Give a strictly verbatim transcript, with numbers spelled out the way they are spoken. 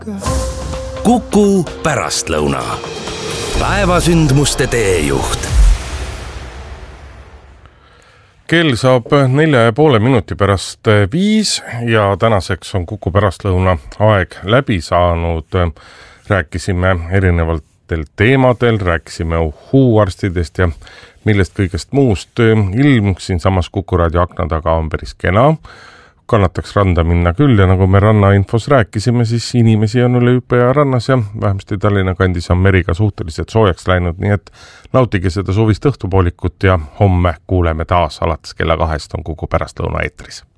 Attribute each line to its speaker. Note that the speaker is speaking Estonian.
Speaker 1: Kuku pärastlõuna. Päevasündmuste teejuht.
Speaker 2: Kell saab nelja ja poole minuti pärast viis ja tänaseks on Kuku pärastlõuna aeg läbi saanud. Rääkisime erinevatel teemadel, rääkisime uhuarstidest ja millest kõigest muust. Ilm siin samas Kuku raadio akna taga on päris kena. Kannataks randa minna küll ja nagu me rannainfos rääkisime, siis inimesi on üle hüppe ja rannas ja vähemasti Tallinna kandis on meriga suhteliselt soojaks läinud, nii et nautige seda suvist õhtupoolikut ja homme kuuleme taas alates kella kahest on Kuku pärastlõuna eetris.